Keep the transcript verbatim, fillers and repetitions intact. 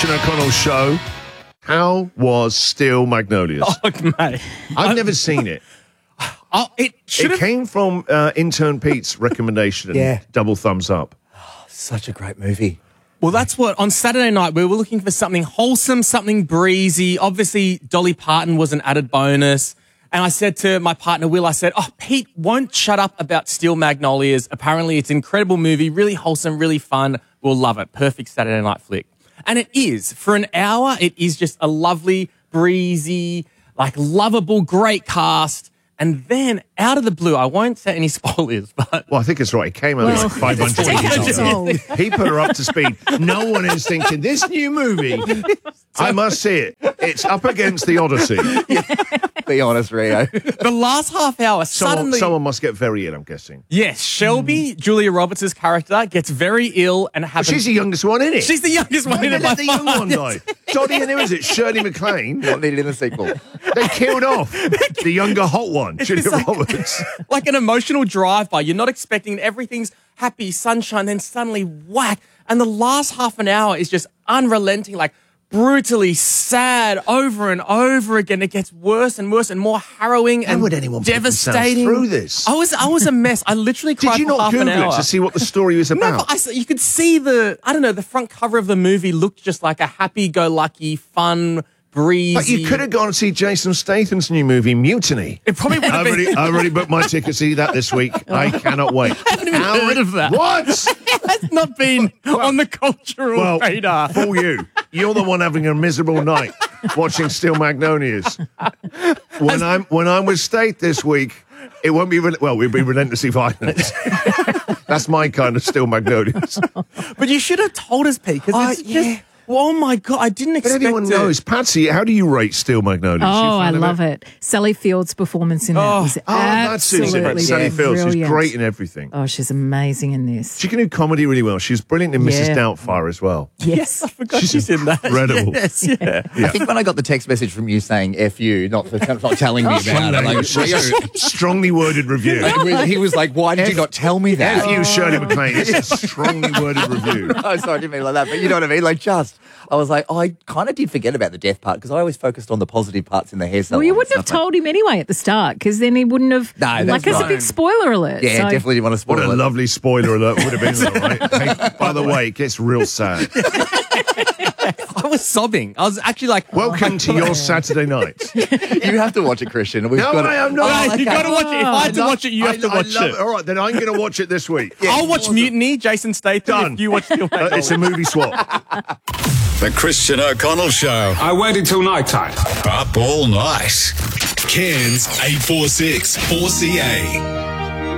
Christian O'Connell show. How was Steel Magnolias? Oh, mate. I've I, never seen it. Oh, it should It have. came from uh, intern Pete's recommendation. And Yeah. double thumbs up. Such a great movie. Well, that's what, on Saturday night, we were looking for something wholesome, something breezy. Obviously, Dolly Parton was an added bonus. And I said to my partner, Will, I said, oh, Pete won't shut up about Steel Magnolias. Apparently, it's an incredible movie, really wholesome, really fun. We'll love it. Perfect Saturday night flick. And it is. For an hour, it is just a lovely, breezy, like lovable, great cast. And then, out of the blue, I won't say any spoilers, but... Well, I think it's right. It came out Well, like five hundred it's years old. He put her up to speed. No one is thinking, this new movie, I must see it. It's up against the Odyssey. Be honest, Rio. The last half hour, Someone, suddenly... someone must get very ill, I'm guessing. Yes, Shelby, Julia Roberts' character, gets very ill and But happens... she's the youngest one in it. She's the youngest one Why in did it they by let the young far. one die? Dottie and who is it? Shirley MacLaine. Not needed in the sequel. They killed off the younger hot one, Julia like- Roberts. Like an emotional drive-by. You're not expecting everything's happy, sunshine, then suddenly whack. And the last half an hour is just unrelenting, like brutally sad over and over again. It gets worse and worse and more harrowing and would anyone put themselves devastating. through this? I was, I was a mess. I literally cried Did you for not half an Google hour. it to see what the story was No, about? but I, saw- you could see the, I don't know, the front cover of the movie looked just like a happy-go-lucky, fun, breezy. But you could have gone to see Jason Statham's new movie, Mutiny. It probably would have I've been. already, I've already booked my ticket to see that this week. I cannot wait. I haven't even heard of that. What? It's not been on the cultural Well, radar. for you. You're the one having a miserable night watching Steel Magnolias. When I'm when I'm with State this week, it won't be, rel- well, we'll be relentlessly violent. That's my kind of Steel Magnolias. But you should have told us, Pete, because Oh, it's yeah. just... Oh, my God, I didn't But expect everyone it. knows. Patsy, how do you rate Steel Magnolias? You Oh, I fan of love it. Sally Field's performance in that Oh. was Oh, that's Susan. absolutely Sally Fields. She's brilliant. great in everything. Oh, she's amazing in this. She can do comedy really well. She's brilliant in Missus Yeah. Doubtfire as well. Yes. I forgot She's she's, in that. incredible. Yes, yeah. Yeah. I think when I got the text message from you saying F you, not for not telling me about it, like, Strongly worded review. like, he was like, why did you not tell me that? F you, Shirley MacLaine. It's a strongly worded review. Oh, sorry, I didn't mean it like that, but you know what I mean? Like, just, I was like, oh, I kind of did forget about the death part because I always focused on the positive parts in the hair salon. Well, you and wouldn't have stuff like- told him anyway at the start because then he wouldn't have. No, that's like, it's a right. big spoiler alert. Yeah, so. definitely didn't want to spoil What a it. lovely spoiler alert would have been, though, right? Hey, by the way, it gets real sad. I was sobbing. I was actually like... Welcome to your Saturday night. You have to watch it, Christian. We've No, got I it. am not. Oh, you okay. got to watch it. If I had to love- watch it, you have I- to I watch love it. All right, then I'm going to watch it this week. I'll watch Mutiny, Jason Statham, Done. if you watch Steel Uh, it's a movie swap. The Christian O'Connell Show. I waited till night time. Up all night. Cairns eight four six four C A.